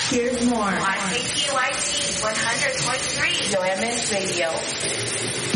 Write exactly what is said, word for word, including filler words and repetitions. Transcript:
Here's more on K P Y T one hundred point three Yoemis Radio.